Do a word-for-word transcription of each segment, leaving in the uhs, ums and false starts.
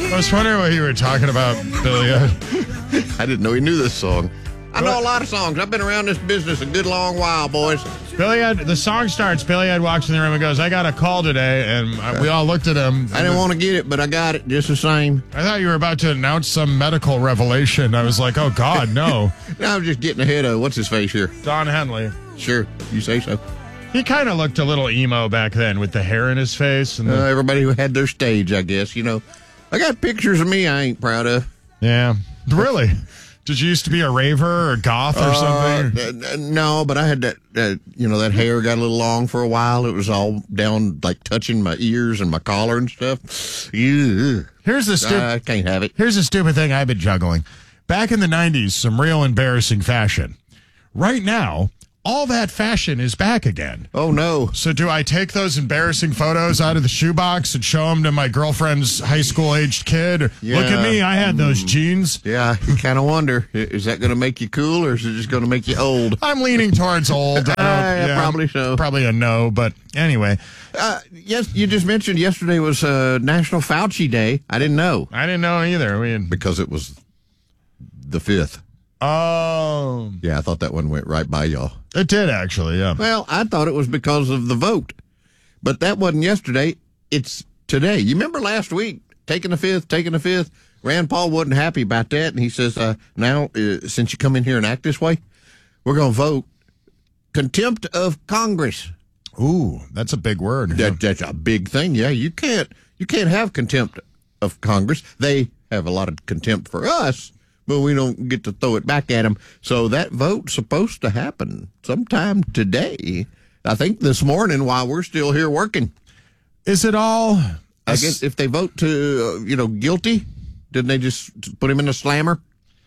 I was wondering what you were talking about, Billy. I didn't know he knew this song. I know a lot of songs. I've been around this business a good long while, boys. Billy Ed, the song starts. Billy Ed walks in the room and goes, I got a call today. And uh, we all looked at him. I didn't want to get it, but I got it just the same. I thought you were about to announce some medical revelation. I was like, oh, God, no. I was just getting ahead of what's his face here. Don Henley. Sure, you say so. He kind of looked a little emo back then with the hair in his face. And the... uh, everybody who had their stage, I guess. You know, I got pictures of me I ain't proud of. Yeah. Really? Did you used to be a raver or goth or something? Uh, no, but I had that, uh, you know, that hair got a little long for a while. It was all down, like, touching my ears and my collar and stuff. Ew. Here's the stupid... I can't have it. Here's a stupid thing I've been juggling. Back in the nineties, some real embarrassing fashion. Right now, all that fashion is back again. Oh, no. So do I take those embarrassing photos out of the shoebox and show them to my girlfriend's high school-aged kid? Yeah. Look at me, I had those jeans. Yeah, you kind of wonder, is that going to make you cool or is it just going to make you old? I'm leaning towards old. I don't, uh, yeah, probably so. Probably a no, but anyway. Uh, yes, you just mentioned yesterday was uh, National Fauci Day. I didn't know. I didn't know either. We had... Because it was the fifth. Oh. Yeah, I thought that one went right by y'all. It did, actually, yeah. Well, I thought it was because of the vote. But that wasn't yesterday. It's today. You remember last week, taking the fifth, taking the fifth? Rand Paul wasn't happy about that, and he says, uh, now, uh, since you come in here and act this way, we're going to vote contempt of Congress. Ooh, that's a big word. That, that's a big thing, yeah. You can't, you can't have contempt of Congress. They have a lot of contempt for us, but we don't get to throw it back at them. So that vote's supposed to happen sometime today. I think this morning while we're still here working. Is it all... I guess if they vote to, uh, you know, guilty, didn't they just put him in a slammer?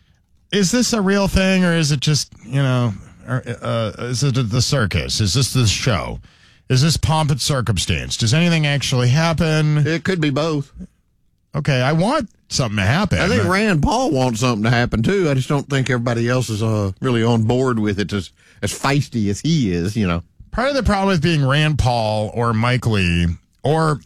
Is this a real thing, or is it just, you know, or, uh, is it the circus? Is this the show? Is this pomp and circumstance? Does anything actually happen? It could be both. Okay, I want something to happen. I think Rand Paul wants something to happen, too. I just don't think everybody else is uh, really on board with it as, as feisty as he is, you know. Part of the problem with being Rand Paul or Mike Lee or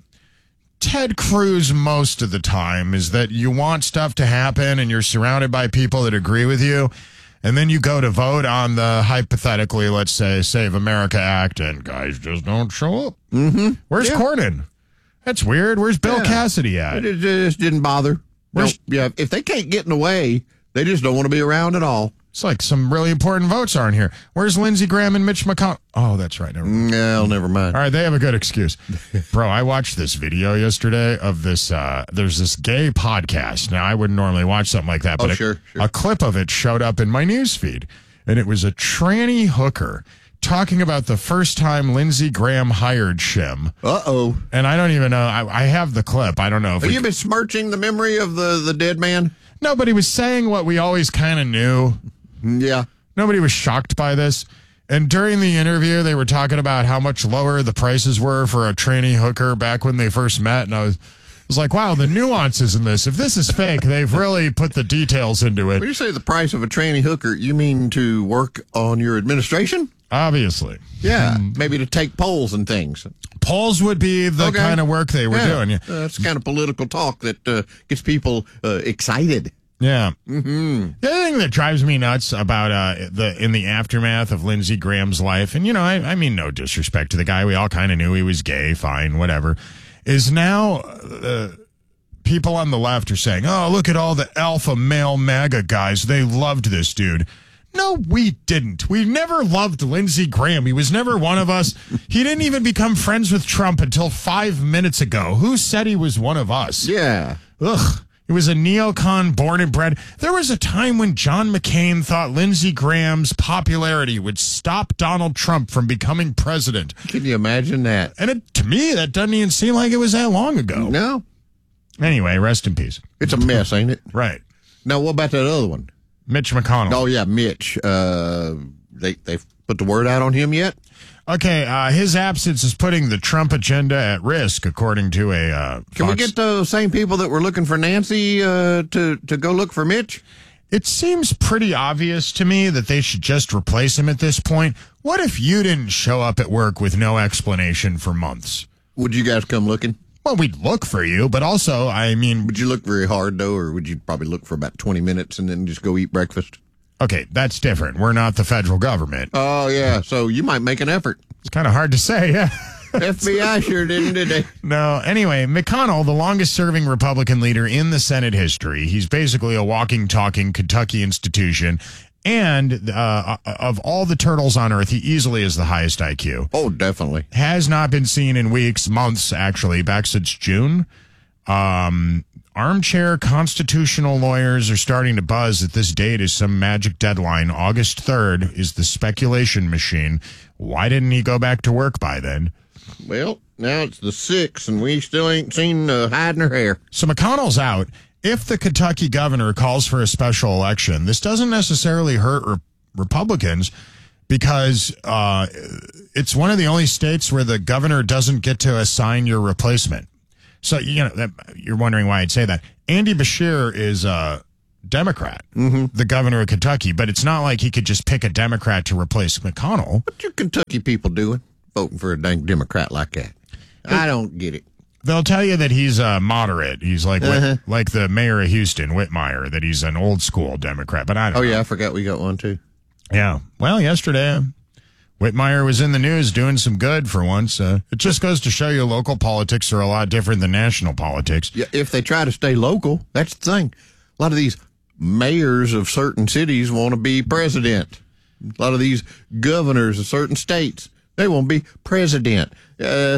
Ted Cruz most of the time is that you want stuff to happen and you're surrounded by people that agree with you. And then you go to vote on the, hypothetically, let's say, Save America Act, and guys just don't show up. Mm-hmm. Where's yeah. Cornyn? That's weird. Where's Bill yeah. Cassidy at? It just didn't bother. Nope. Yeah, if they can't get in the way, they just don't want to be around at all. It's like some really important votes aren't here. Where's Lindsey Graham and Mitch McConnell? Oh, that's right. Never mind. No, never mind. All right, they have a good excuse. Bro, I watched this video yesterday of this, uh, there's this gay podcast. Now, I wouldn't normally watch something like that, but oh, a, sure, sure. a clip of it showed up in my news feed, and it was a tranny hooker talking about the first time Lindsey Graham hired Shim. Uh-oh. And I don't even know. I, I have the clip. I don't know if Have we... you besmirching the memory of the, the dead man? No, but he was saying what we always kind of knew. Yeah. Nobody was shocked by this. And during the interview, they were talking about how much lower the prices were for a tranny hooker back when they first met. And I was, I was like, wow, the nuances in this. If this is fake, they've really put the details into it. When you say the price of a tranny hooker, you mean to work on your administration? Obviously. Yeah, mm. maybe to take polls and things. Polls would be the okay. kind of work they were yeah. doing. Yeah. Uh, that's kind of political talk that uh, gets people uh, excited. Yeah. Mm-hmm. The other thing that drives me nuts about uh, the in the aftermath of Lindsey Graham's life, and, you know, I, I mean no disrespect to the guy. We all kind of knew he was gay, fine, whatever, is now uh, people on the left are saying, oh, look at all the alpha male MAGA guys. They loved this dude. No, we didn't. We never loved Lindsey Graham. He was never one of us. He didn't even become friends with Trump until five minutes ago. Who said he was one of us? Yeah. Ugh. He was a neocon born and bred. There was a time when John McCain thought Lindsey Graham's popularity would stop Donald Trump from becoming president. Can you imagine that? And it, to me, that doesn't even seem like it was that long ago. No. Anyway, rest in peace. It's a mess, ain't it? Right. Now, what about that other one? Mitch McConnell. Oh, yeah, Mitch. Uh, they, they've put the word out on him yet? Okay, uh, his absence is putting the Trump agenda at risk, according to a uh, Fox. Can we get those same people that were looking for Nancy uh, to, to go look for Mitch? It seems pretty obvious to me that they should just replace him at this point. What if you didn't show up at work with no explanation for months? Would you guys come looking? Well, we'd look for you, but also, I mean... Would you look very hard, though, or would you probably look for about twenty minutes and then just go eat breakfast? Okay, that's different. We're not the federal government. Oh, yeah, so you might make an effort. It's kind of hard to say, yeah. F B I sure didn't, did they? No, anyway, McConnell, the longest-serving Republican leader in the Senate history, he's basically a walking, talking Kentucky institution, and uh, of all the turtles on Earth, he easily is the highest I Q. Oh, definitely. Has not been seen in weeks, months, actually, back since June. Um, armchair constitutional lawyers are starting to buzz that this date is some magic deadline. August third is the speculation machine. Why didn't he go back to work by then? Well, now it's the sixth, and we still ain't seen uh, hide in her hair. So McConnell's out. If the Kentucky governor calls for a special election, this doesn't necessarily hurt re- Republicans because uh, it's one of the only states where the governor doesn't get to assign your replacement. So, you know, that, you're wondering why I'd say that. Andy Beshear is a Democrat, mm-hmm. the governor of Kentucky, but it's not like he could just pick a Democrat to replace McConnell. What you Kentucky people doing, voting for a dang Democrat like that? I don't get it. They'll tell you that he's a moderate. He's like Uh-huh. Whit, like the mayor of Houston, Whitmire, that he's an old school Democrat. But I don't Oh, know. yeah, I forgot we got one, too. Yeah. Well, yesterday, Whitmire was in the news doing some good for once. Uh, it just goes to show you local politics are a lot different than national politics. Yeah, if they try to stay local, that's the thing. A lot of these mayors of certain cities want to be president. A lot of these governors of certain states, they want to be president. Uh,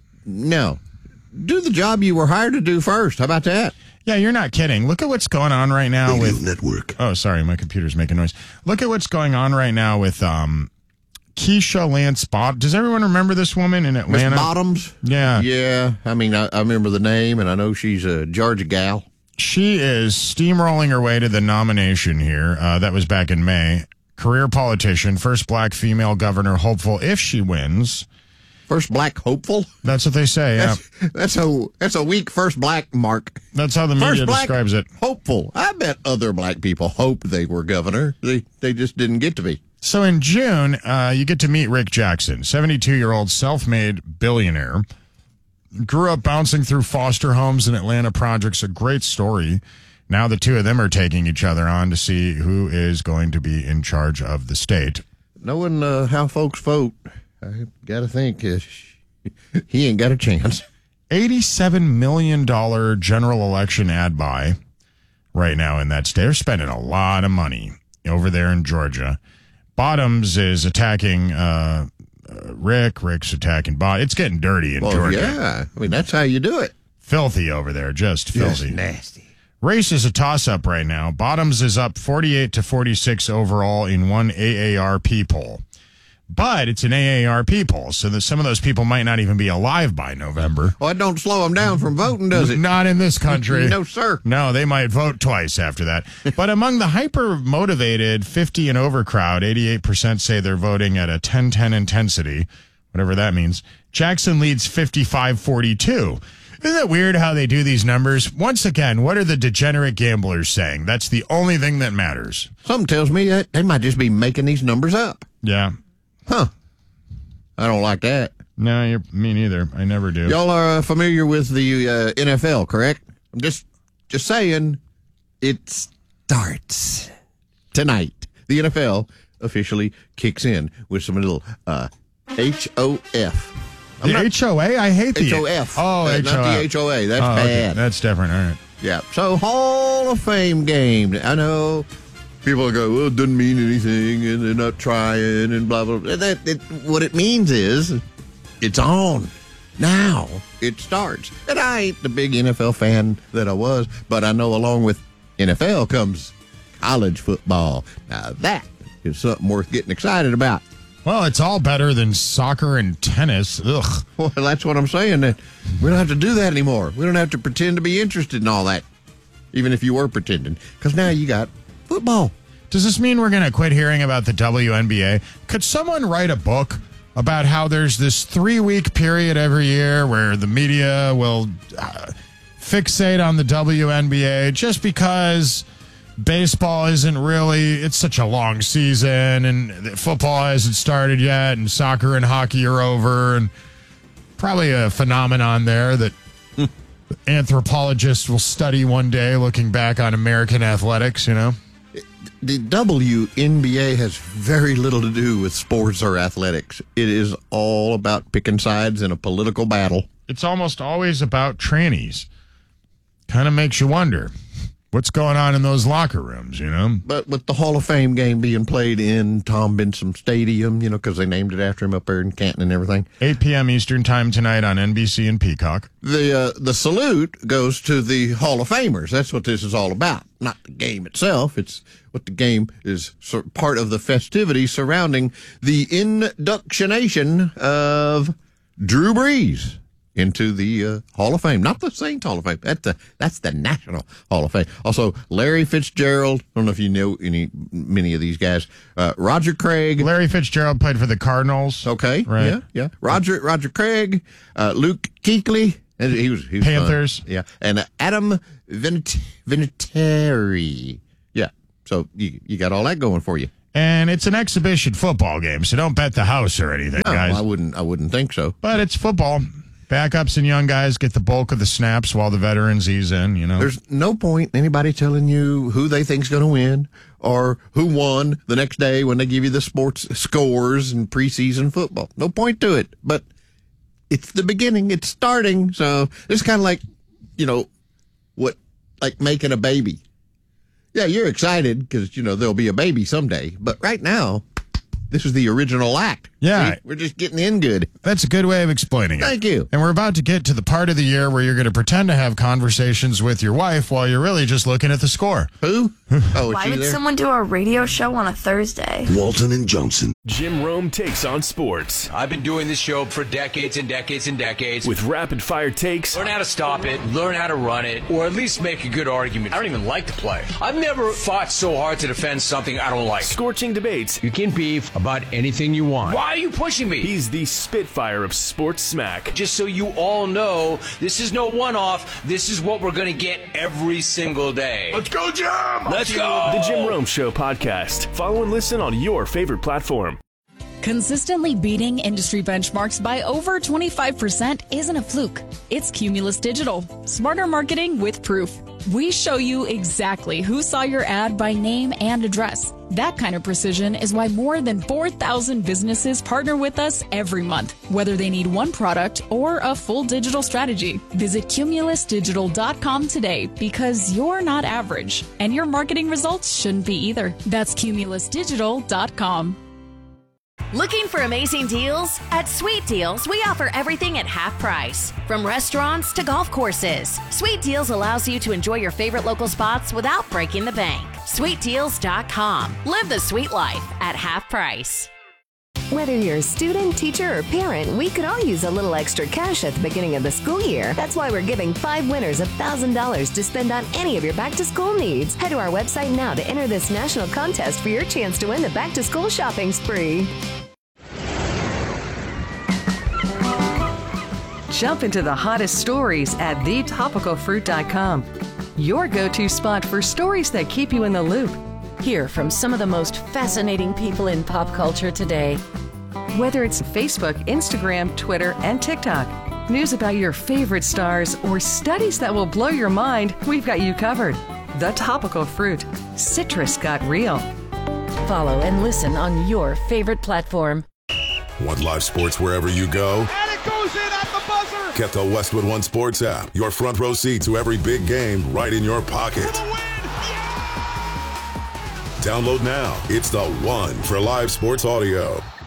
no. Do the job you were hired to do first. How about that? Yeah, you're not kidding. Look at what's going on right now Radio with Network. Oh, sorry, my computer's making noise. Look at what's going on right now with um, Keisha Lance Bott. Does everyone remember this woman in Miss Atlanta? Bottoms? Yeah. Yeah. I mean, I, I remember the name, and I know she's a Georgia gal. She is steamrolling her way to the nomination here. Uh, that was back in May. Career politician, first black female governor hopeful if she wins. First black hopeful? That's what they say, yeah. That's, that's a that's a weak first black mark. That's how the media First black describes it. hopeful. I bet other black people hoped they were governor. They they just didn't get to be. So in June, uh, you get to meet Rick Jackson, seventy-two-year-old self-made billionaire. Grew up bouncing through foster homes and Atlanta projects. A great story. Now the two of them are taking each other on to see who is going to be in charge of the state. Knowing uh, how folks vote, I got to think uh, he ain't got a chance. eighty-seven million dollars general election ad buy right now in that state. They're spending a lot of money over there in Georgia. Bottoms is attacking uh, uh, Rick. Rick's attacking Bottoms. It's getting dirty in Well, Georgia. yeah. I mean, that's how you do it. Filthy over there, just filthy. nasty. Race is a toss-up right now. Bottoms is up forty-eight to forty-six overall in one A A R P poll. But it's an A A R P poll, so that some of those people might not even be alive by November. Well, it don't slow them down from voting, does it? Not in this country. No, sir. No, they might vote twice after that. But among the hyper-motivated fifty and over crowd, eighty-eight percent say they're voting at a ten ten intensity, whatever that means. Jackson leads fifty-five forty-two. Isn't it weird how they do these numbers? Once again, what are the degenerate gamblers saying? That's the only thing that matters. Something tells me that they might just be making these numbers up. Yeah. Huh. I don't like that. No, you're, me neither. I never do. Y'all are uh, familiar with the uh, N F L, correct? I'm just just saying it starts tonight. The N F L officially kicks in with some little uh, H O F. I'm The not- H O A? I hate the H O F. Oh, Uh, H O F. Not the H O A. That's Oh, okay. bad. That's different. All right. Yeah. So Hall of Fame game. I know people go, well, it doesn't mean anything, and they're not trying, and blah blah blah. That, that what it means is it's on now. It starts, and I ain't the big N F L fan that I was, but I know along with N F L comes college football. Now that is something worth getting excited about. Well, it's all better than soccer and tennis. Ugh. Well, that's what I'm saying. That we don't have to do that anymore. We don't have to pretend to be interested in all that, even if you were pretending, because now you got football. Does this mean we're going to quit hearing about the W N B A? Could someone write a book about how there's this three-week period every year where the media will uh, fixate on the W N B A just because baseball isn't really, it's such a long season, and football hasn't started yet, and soccer and hockey are over, and probably a phenomenon there that anthropologists will study one day looking back on American athletics, you know? The W N B A has very little to do with sports or athletics. It is all about picking sides in a political battle. It's almost always about trannies. Kind of makes you wonder what's going on in those locker rooms, you know? But with the Hall of Fame game being played in Tom Benson Stadium, you know, because they named it after him up there in Canton and everything. eight p.m. Eastern time tonight on N B C and Peacock. The uh, the salute goes to the Hall of Famers. That's what this is all about. Not the game itself. It's what the game is so part of the festivities surrounding the inductionation of Drew Brees into the uh, Hall of Fame. Not the Saints Hall of Fame. That's the, that's the National Hall of Fame. Also, Larry Fitzgerald. I don't know if you know any many of these guys. Uh, Roger Craig. Larry Fitzgerald played for the Cardinals. Okay. Right. Yeah, yeah. Roger Roger Craig. Uh, Luke Kuechly. And he was, he was Panthers. Fun. Yeah. And uh, Adam Vinat- Vinatieri. Yeah. So you, you got all that going for you. And it's an exhibition football game, so don't bet the house or anything, No, guys. I wouldn't, I wouldn't think so. But it's football. Backups and young guys get the bulk of the snaps while the veterans ease in, you know. There's no point in anybody telling you who they think's going to win or who won the next day when they give you the sports scores and preseason football. No point to it. But it's the beginning. It's starting. So it's kind of like, you know, what, like making a baby. Yeah, you're excited because, you know, there'll be a baby someday. But right now, this is the original act. Yeah. See? We're just getting in good. That's a good way of explaining it. Thank you. And we're about to get to the part of the year where you're going to pretend to have conversations with your wife while you're really just looking at the score. Who? Oh, Why she would there? someone do a radio show on a Thursday? Walton and Johnson. Jim Rome takes on sports I've been doing this show for decades and decades and decades. with rapid fire takes, Learn how to stop it, learn how to run it, or at least make a good argument. I don't even like to play. I've never fought so hard to defend something I don't like. scorching debates. You can beef about anything you want. Why are you pushing me? He's the Spitfire of sports smack. Just so you all know, this is no one-off. This is what we're going to get every single day. Let's go, Jim! Let's go! The Jim Rome Show podcast. Follow and listen on your favorite platform. Consistently beating industry benchmarks by over twenty-five percent isn't a fluke. It's Cumulus Digital. Smarter marketing with proof. We show you exactly who saw your ad by name and address. That kind of precision is why more than four thousand businesses partner with us every month, whether they need one product or a full digital strategy. Visit cumulus digital dot com today because you're not average, and your marketing results shouldn't be either. That's cumulus digital dot com. Looking for amazing deals? At Sweet Deals, we offer everything at half price. From restaurants to golf courses, Sweet Deals allows you to enjoy your favorite local spots without breaking the bank. sweet deals dot com. Live the sweet life at half price. Whether you're a student, teacher, or parent, we could all use a little extra cash at the beginning of the school year. That's why we're giving five winners one thousand dollars to spend on any of your back-to-school needs. Head to our website now to enter this national contest for your chance to win the back-to-school shopping spree. Jump into the hottest stories at the topical fruit dot com. Your go-to spot for stories that keep you in the loop. Hear from some of the most fascinating people in pop culture today. Whether it's Facebook, Instagram, Twitter, and TikTok, news about your favorite stars, or studies that will blow your mind, we've got you covered. The Topical Fruit. Citrus got real. Follow and listen on your favorite platform. Want live sports wherever you go? And it goes in at the buzzer! Get the Westwood One Sports app. Your front row seat to every big game right in your pocket. For the win! Yeah! Download now. It's the one for live sports audio.